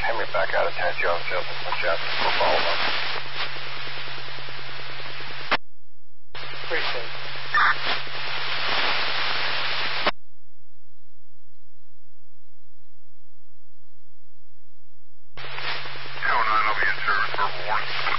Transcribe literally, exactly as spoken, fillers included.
Henry back out of taxi office. Watch out for follow-up. Appreciate it. two oh nine will be in service, verbal warning.